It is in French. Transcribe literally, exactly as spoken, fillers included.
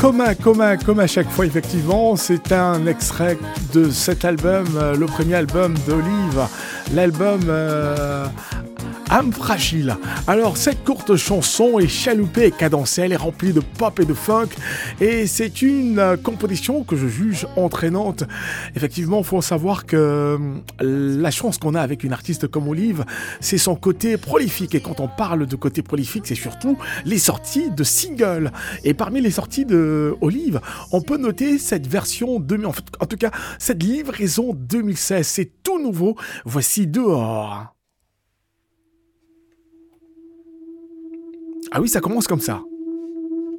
Comme à, comme, à, comme à chaque fois, effectivement, c'est un extrait de cet album, euh, le premier album d'Olive, l'album euh, Âme fragile. Alors, cette courte chanson est chaloupée et cadencée, elle est remplie de pop et de funk, et c'est une euh, composition que je juge entraînante. Effectivement, il faut savoir que euh, la chance qu'on a avec une artiste comme Olive, c'est son côté prolifique, et quand on parle de côté prolifique, c'est surtout les sorties de singles. Et parmi les sorties de Olive, on peut noter cette version deux mille, en, fait, en tout cas, cette livraison deux mille seize, c'est tout nouveau. Voici Dehors. Ah oui, ça commence comme ça.